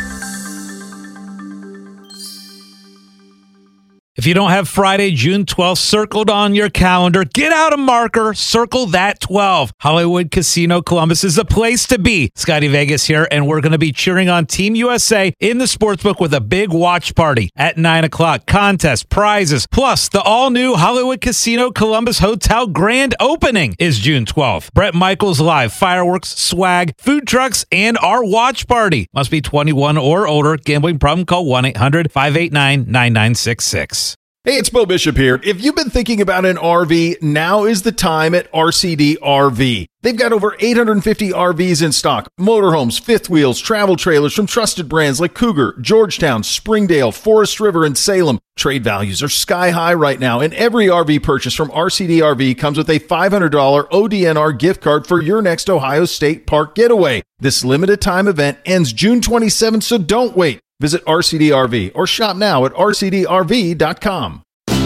If you don't have Friday, June twelfth circled on your calendar, get out a marker, circle that twelve. Hollywood Casino Columbus is the place to be. Scotty Vegas here, and we're going to be cheering on Team U S A in the sportsbook with a big watch party at nine o'clock. Contest, prizes, plus the all-new Hollywood Casino Columbus Hotel grand opening is June twelfth. Brett Michaels live, fireworks, swag, food trucks, and our watch party. Must be twenty-one or older. Gambling problem? Call one eight hundred five eight nine nine nine six six.
Hey, it's Bo Bishop here. If you've been thinking about an R V, now is the time at R C D R V. They've got over eight hundred fifty R Vs in stock, motorhomes, fifth wheels, travel trailers from trusted brands like Cougar, Georgetown, Springdale, Forest River, and Salem. Trade values are sky high right now, and every R V purchase from R C D R V comes with a five hundred dollars O D N R gift card for your next Ohio State Park getaway. This limited time event ends June twenty-seventh, so don't wait. Visit R C D R V or shop now at R C D R V dot com.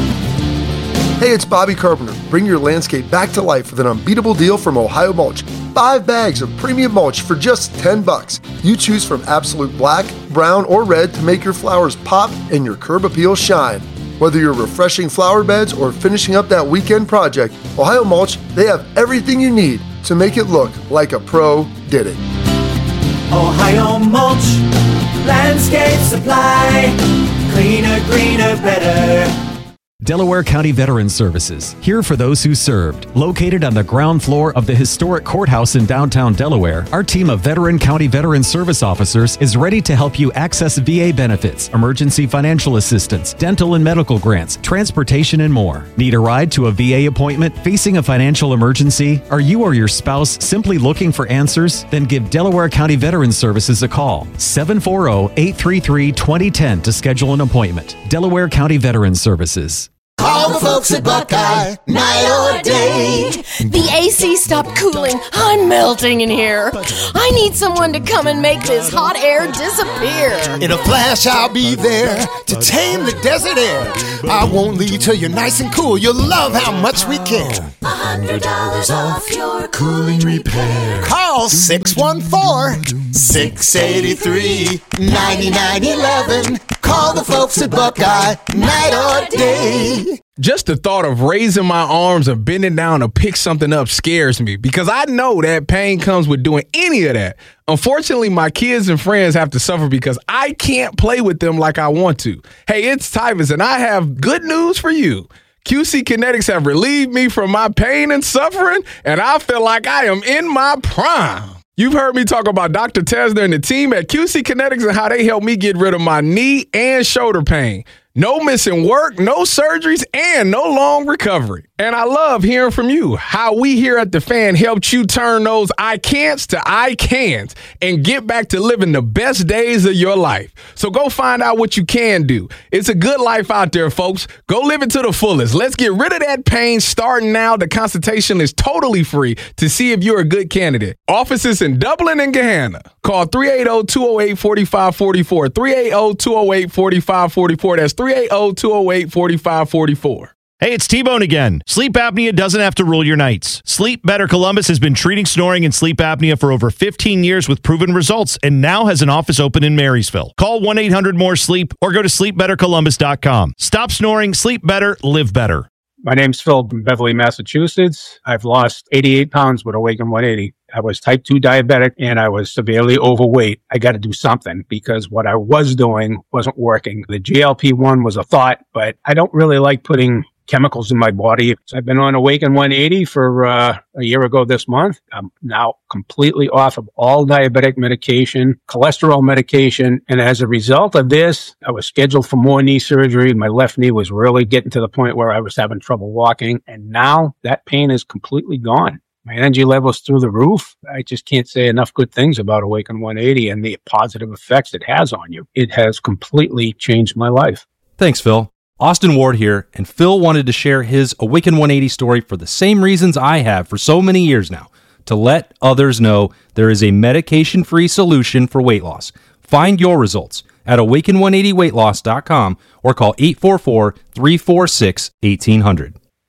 Hey, it's Bobby Carpenter. Bring your landscape back to life with an unbeatable deal from Ohio Mulch. Five bags of premium mulch for just ten bucks. You choose from absolute black, brown, or red to make your flowers pop and your curb appeal shine. Whether you're refreshing flower beds or finishing up that weekend project, Ohio Mulch, they have everything you need to make it look like a pro did it.
Ohio Mulch, landscape supply, cleaner, greener, better.
Delaware County Veterans Services, here for those who served. Located on the ground floor of the historic courthouse in downtown Delaware, our team of veteran county veteran service officers is ready to help you access V A benefits, emergency financial assistance, dental and medical grants, transportation, and more. Need a ride to a V A appointment? Facing a financial emergency? Are you or your spouse simply looking for answers? Then give Delaware County Veterans Services a call. seven four zero, eight three three, two zero one zero to schedule an appointment. Delaware County Veterans Services.
Call the folks at Buckeye, night or day.
The A C stopped cooling. I'm melting in here. I need someone to come and make this hot air disappear.
In a flash, I'll be there to tame the desert air. I won't leave till you're nice and cool. You'll love how much we care.
A hundred dollars off your cooling repair.
Call six one four, six eight three, nine nine one one. Call the folks at Buckeye, night or day.
Just the thought of raising my arms and bending down to pick something up scares me because I know that pain comes with doing any of that. Unfortunately, my kids and friends have to suffer because I can't play with them like I want to. Hey, it's Tyvus, and I have good news for you. Q C Kinetics have relieved me from my pain and suffering, and I feel like I am in my prime. You've heard me talk about Doctor Tesner and the team at Q C Kinetics and how they helped me get rid of my knee and shoulder pain. No missing work, no surgeries, and no long recovery. And I love hearing from you, how we here at The Fan helped you turn those I can'ts to I can'ts and get back to living the best days of your life. So go find out what you can do. It's a good life out there, folks. Go live it to the fullest. Let's get rid of that pain starting now. The consultation is totally free to see if you're a good candidate. Offices in Dublin and Gahanna. Call three eight zero, two zero eight, four five four four, three eight zero, two zero eight, four five four four. That's three eight zero, two zero eight, four five four four.
Hey, it's T-Bone again. Sleep apnea doesn't have to rule your nights. Sleep Better Columbus has been treating snoring and sleep apnea for over fifteen years with proven results and now has an office open in Marysville. Call one eight hundred more sleep or go to sleep better columbus dot com. Stop snoring, sleep better, live better.
My name's Phil from Beverly, Massachusetts. I've lost eighty-eight pounds with Awaken one eighty. I was type two diabetic and I was severely overweight. I got to do something because what I was doing wasn't working. The G L P one was a thought, but I don't really like putting chemicals in my body. So I've been on Awaken one eighty for uh, a year ago this month. I'm now completely off of all diabetic medication, cholesterol medication. And as a result of this, I was scheduled for more knee surgery. My left knee was really getting to the point where I was having trouble walking. And now that pain is completely gone. My energy level's through the roof. I just can't say enough good things about Awaken one eighty and the positive effects it has on you. It has completely changed my life.
Thanks, Phil. Austin Ward here, and Phil wanted to share his Awaken one eighty story for the same reasons I have for so many years now, to let others know there is a medication-free solution for weight loss. Find your results at awaken one eighty weight loss dot com or call eight four four, three four six, one eight zero zero.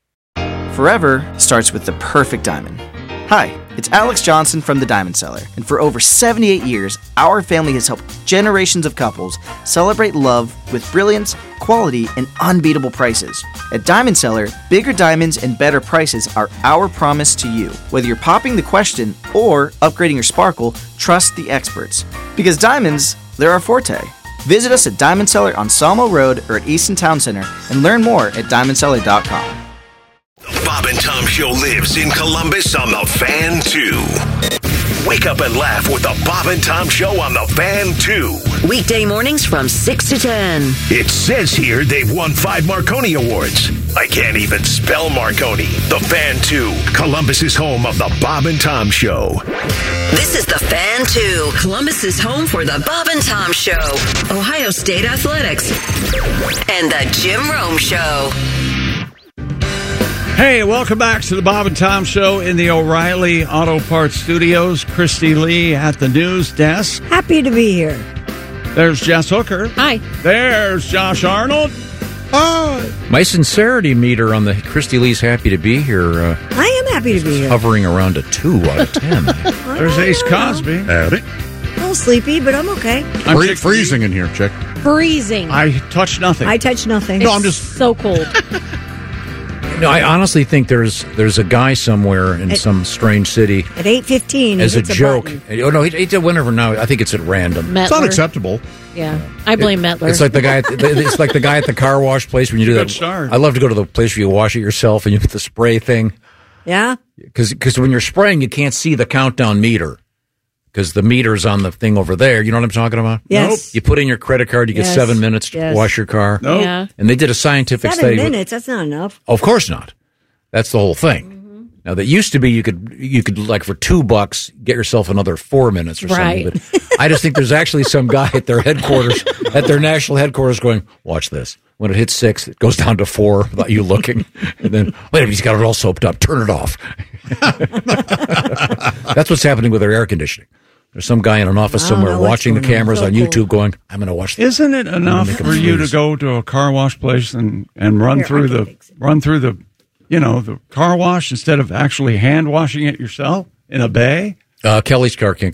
Forever starts with the perfect diamond. Hi, it's Alex Johnson from The Diamond Seller, and for over seventy-eight years, our family has helped generations of couples celebrate love with brilliance, quality, and unbeatable prices. At Diamond Seller, bigger diamonds and better prices are our promise to you. Whether you're popping the question or upgrading your sparkle, trust the experts. Because diamonds, they're our forte. Visit us at Diamond Seller on Sawmill Road or at Easton Town Center and learn more at diamond seller dot com.
Bob and Tom Show lives in Columbus on the Fan two. Wake up and laugh with the Bob and Tom Show on the Fan two.
Weekday mornings from six to ten.
It says here they've won five Marconi Awards. I can't even spell Marconi. The Fan two, Columbus's home of the Bob and Tom Show.
This is the Fan two, Columbus's home for the Bob and Tom Show, Ohio State Athletics, and the Jim Rome Show.
Hey, welcome back to the Bob and Tom Show in the O'Reilly Auto Parts Studios. Christy Lee at the news desk.
Happy to be here.
There's Jess Hooker.
Hi.
There's Josh Arnold.
Hi. My sincerity meter on the Christy Lee's happy to be here. Uh,
I am happy to be here.
Hovering around a two out of ten.
There's Ace Cosby.
Howdy.
A little sleepy, but I'm okay.
I'm
Free- freezing in here, chick.
Freezing.
I touched nothing.
I touched nothing.
No, I'm just
so cold.
No, I honestly think there's there's a guy somewhere in
At-
some strange city
At eight fifteen,
as a
hits
joke.
button.
Oh no, he, he did whenever now. I think it's at random.
Mettler.
It's unacceptable.
Yeah, I blame Mettler.
It's like the guy. At the, it's like the guy at the car wash place when you do
Good
that.
start.
I love to go to the place where you wash it yourself and you put the spray thing.
Yeah?
Because when you're spraying, you can't see the countdown meter because the meter's on the thing over there. You know what I'm talking about?
Yes. Nope.
You put in your credit card, you get
Yes.
seven minutes to
Yes.
wash your car.
Nope.
Yeah.
And they did a scientific
Seven
study. with-
minutes, that's not enough.
Of course not. That's the whole thing. Now that used to be you could you could like for two bucks get yourself another four minutes or
Right.
something. But I just think there's actually some guy at their headquarters at their national headquarters going, watch this. When it hits six, it goes down to four without you looking, and then wait a minute, he's got it all soaped up. Turn it off. That's what's happening with their air conditioning. There's some guy in an office
I don't
somewhere
know what's
watching the
going on.
cameras
So
on
cool.
YouTube, going, "I'm going to watch this."
Isn't it enough
make 'em
for you to
freeze.
go to a car wash place and, and run
Here,
through
I can
the
fix it.
run through the you know the car wash instead of actually hand washing it yourself in a bay?
Uh, Kelly's car can't